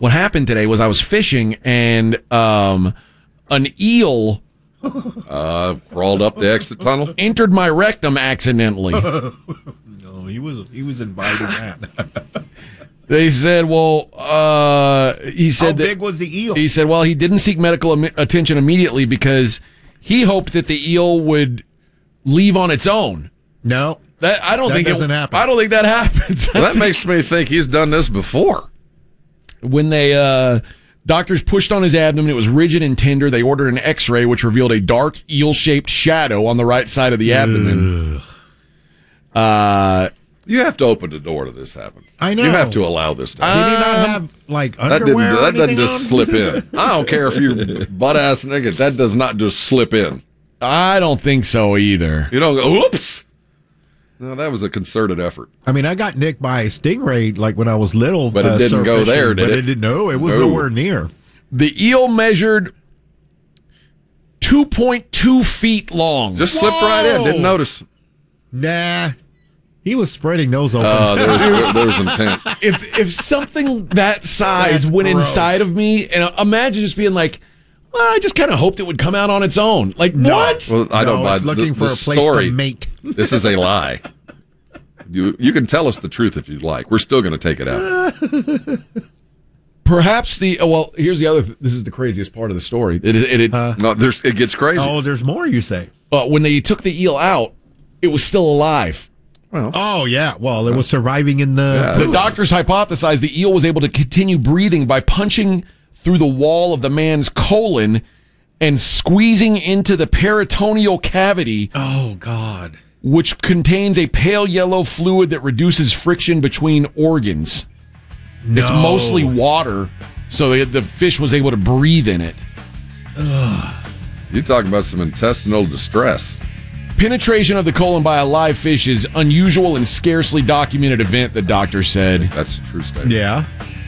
what happened today was I was fishing and an eel crawled up the exit tunnel. Entered my rectum accidentally. No, he was inviting that. They said, well, he said How big was the eel? He said, well, he didn't seek medical attention immediately because he hoped that the eel would leave on its own. No, I don't think doesn't happen. I don't think that happens. Well, that makes me think he's done this before. When they doctors pushed on his abdomen, it was rigid and tender. They ordered an X-ray, which revealed a dark eel-shaped shadow on the right side of the abdomen. You have to open the door to this happen. I know. You have to allow this to Did happen. he not have like That underwear? doesn't just slip in. I don't care if you're butt-ass naked. That does not just slip in. I don't think so either. You don't go, oops. No, that was a concerted effort. I mean, I got nicked by a stingray like when I was little. But it didn't go fishing, there, did but it? it didn't. No, it was No. nowhere near. The eel measured 2.2 feet long. Just slipped right in. Didn't notice. Nah, he was spreading those open. There was intent. If something that size That's went gross. inside of me, and imagine just being like, well, I just kind of hoped it would come out on its own. Like, what? Well, I don't buy it's looking the for a place story. to mate. This is a lie. You can tell us the truth if you'd like. We're still going to take it out. Perhaps here's the other. This is the craziest part of the story. No, it gets crazy. Oh, there's more. You say? When they took the eel out, it was still alive. Oh yeah. Well, it was surviving in the. The doctors hypothesized the eel was able to continue breathing by punching through the wall of the man's colon and squeezing into the peritoneal cavity. Oh God. Which contains a pale yellow fluid that reduces friction between organs. No. It's mostly water, so the fish was able to breathe in it. You're talking about some intestinal distress. Penetration of the colon by a live fish is unusual and scarcely documented event, the doctor said. That's a true statement. Yeah.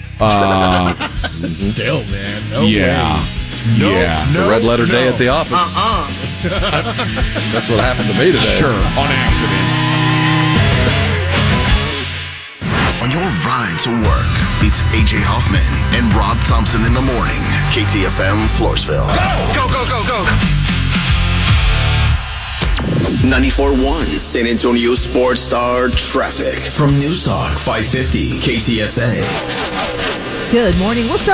Still, man. No Yeah. way. Yeah. It's a red letter day at the office. That's what happened to me today. Sure, on accident. On your ride to work, it's AJ Hoffman and Rob Thompson in the morning. KTFM Floresville. Go, go, go, go. 94.1 San Antonio Sports Star Traffic from News Talk 550 KTSA. Good morning. We'll start